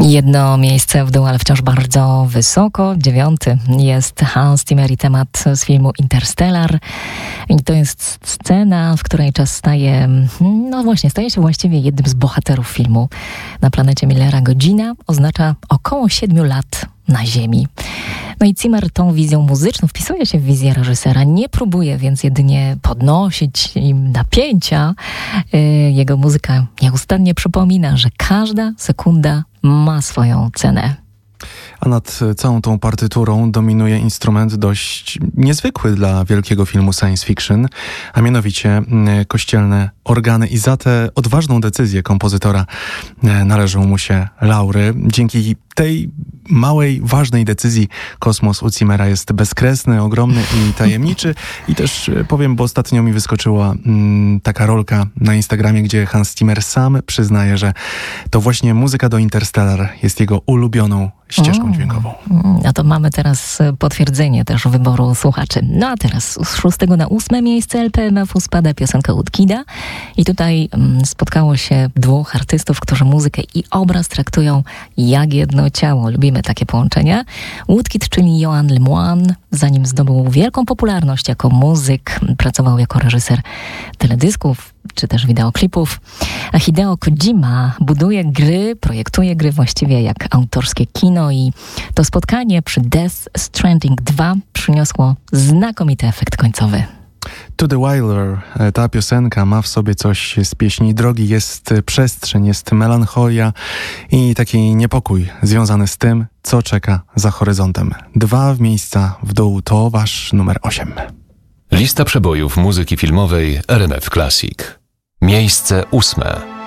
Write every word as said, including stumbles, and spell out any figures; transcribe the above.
Jedno miejsce w dół, ale wciąż bardzo wysoko. Dziewiąty jest Hans Zimmer i temat z filmu Interstellar. I to jest scena, w której czas staje, no właśnie, staje się właściwie jednym z bohaterów filmu. Na planecie Millera godzina oznacza około siedmiu lat na Ziemi. No i Zimmer tą wizją muzyczną wpisuje się w wizję reżysera. Nie próbuje więc jedynie podnosić im napięcia. Jego muzyka nieustannie przypomina, że każda sekunda ma swoją cenę. A nad całą tą partyturą dominuje instrument dość niezwykły dla wielkiego filmu science fiction, a mianowicie kościelne organy. I za tę odważną decyzję kompozytora należą mu się laury. Dzięki tej małej, ważnej decyzji kosmos u Zimmera jest bezkresny, ogromny i tajemniczy. I też powiem, bo ostatnio mi wyskoczyła mm, taka rolka na Instagramie, gdzie Hans Zimmer sam przyznaje, że to właśnie muzyka do Interstellar jest jego ulubioną ścieżką dźwiękową. A to mamy teraz potwierdzenie też wyboru słuchaczy. No a teraz z szóstego na ósme miejsce L P M F-u spada piosenka Woodkida. I tutaj mm, spotkało się dwóch artystów, którzy muzykę i obraz traktują jak jedno ciało. Lubimy takie połączenia. Woodkid, czyli Johan Lemoine, zanim zdobył wielką popularność jako muzyk, pracował jako reżyser teledysków czy też wideoklipów. A Hideo Kojima buduje gry, projektuje gry właściwie jak autorskie kino i to spotkanie przy Death Stranding dwa przyniosło znakomity efekt końcowy. To the Wilder, ta piosenka ma w sobie coś z pieśni drogi, jest przestrzeń, jest melancholia i taki niepokój związany z tym, co czeka za horyzontem. Dwa w miejsca w dół to wasz numer osiem. Lista przebojów muzyki filmowej R M F Classic. Miejsce ósme.